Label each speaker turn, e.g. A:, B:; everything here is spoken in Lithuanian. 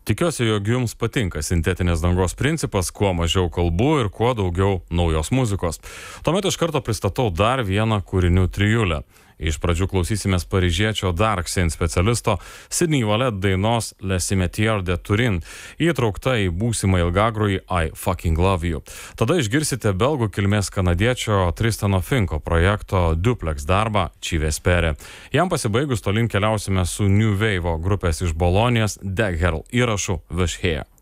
A: Tikiuosi, jog jums patinka sintetinės dangos principas, kuo mažiau kalbų ir kuo daugiau naujos muzikos. Tuomet iš karto pristatau dar vieną kūrinių trijulę. Iš pradžių klausysimės paryžiečio Darksane specialisto Sidney Wallet dainos Le Cimetière de Turin, įtraukta į būsimą ilgagrojį I Fucking Love You. Tada išgirsite belgų kilmės kanadiečio Tristano Finko projekto Duplex darbą Ci Vespere. Jam pasibaigus tolyn keliausime su New Wave grupės iš Bolonijos Deck Herl įrašu Wish Here.